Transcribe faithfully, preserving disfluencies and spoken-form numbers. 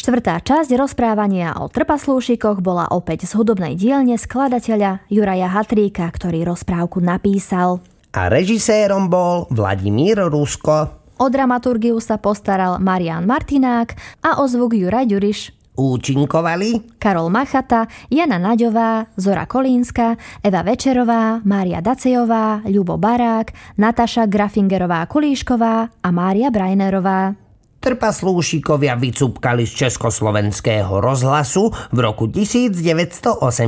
Štvrtá časť rozprávania o trpaslúšikoch bola opäť z hudobnej dielne skladateľa Juraja Hatríka, ktorý rozprávku napísal. A režisérom bol Vladimír Rusko. O dramaturgiu sa postaral Marián Martinák a o zvuk Juraj Ďuriš. Účinkovali Karol Machata, Jana Naďová, Zora Kolínska, Eva Večerová, Mária Dacejová, Ľubo Barák, Nataša Grafingerová-Kulíšková a Mária Brajnerová. Trpaslúšikovia vycúpkali z Československého rozhlasu v roku devätnásť osemdesiat.